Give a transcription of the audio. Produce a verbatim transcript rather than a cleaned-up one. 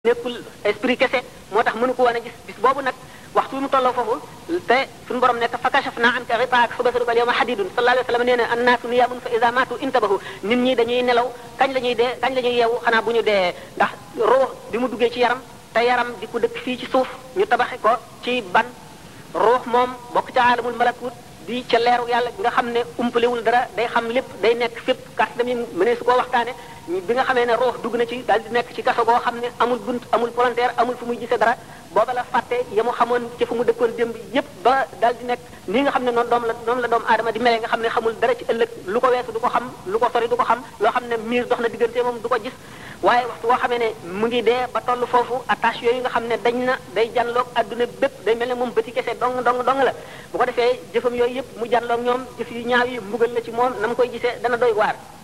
nekkul esprit kese moo tax mënu ko woon a gis bis boobu nag waxtu bi mu tolloo foofu te suñu borom nekk fa kashafna anka ghitaa'aka fa basaruka al-yawma hadiidun sallallahu alayhi wa sallam nee na annaasu niyaamun fa iza maatu intabahu nit ñi dañuy nelaw kañ la ñuy dee kañ la ñuy yeewu xanaa bu ñu dee ndax ruux bi mu duggee ci yaram te yaram di ko dëkk fii ci suuf ñu tabaxi ko ci ban ruux moom bokk ca aalamul malakut di ca leeru yàlla bi nga xam ne umpalewul dara day xam lépp day nekk fépp carte dami mënee su koo waxtaane bi nga xamee ne ruux dugg na ci daal di nekk ci kaso goo xam ne amul bunt amul volontaire amul fu muy gisee dara booba la fàtte ya mu xamoon ci fu mu dëkkoon démb yépp ba daal di nekk nii nga xam ne noonu doom la noonu la doomu aadama di melee nga xam ne xamul dara ci ëllëg lu ko weesu du ko xam lu ko sori du ko xam loo xam ne miir dox na diggante moom du ko gis waaye waxtu woo xamee ne mu ngi dee ba toll foofu attache yooyu nga xam ne dañ na day janloog adduna bépp day mel ne moom bëti kese dong dong dong la bu ko defee jëfam yooyu yëpp mu janloog ñoom jëf yu ñaaw yi mbugal la ci moom na mu koy gisee dana doy waar